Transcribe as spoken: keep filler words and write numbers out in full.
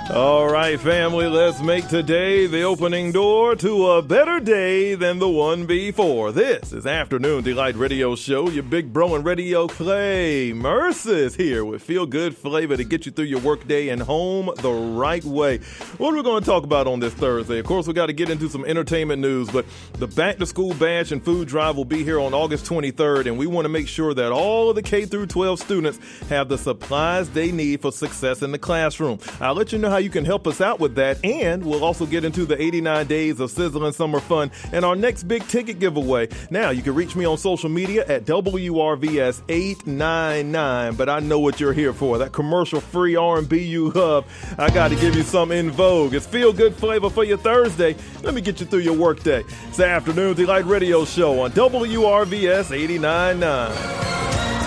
All right, family, let's make today the opening door to a better day than the one before. This is Afternoon Delight Radio Show. Your big bro and radio Clay Mercis here with feel-good flavor to get you through your workday and home the right way. What are we going to talk about on this Thursday? Of course, we got to get into some entertainment news, but the back-to-school bash and food drive will be here on August twenty-third, and we want to make sure that all of the K through twelve students have the supplies they need for success in the classroom. I'll let you know how you can help us out with that, and we'll also get into the eighty-nine days of sizzling summer fun and our next big ticket giveaway. Now, you can reach me on social media at W R V S eight nine nine, but I know what you're here for, that commercial-free R and B you love. I got to give you some in vogue. It's feel-good flavor for your Thursday. Let me get you through your workday. It's the Afternoon Delight Radio Show on W R V S eighty-nine point nine.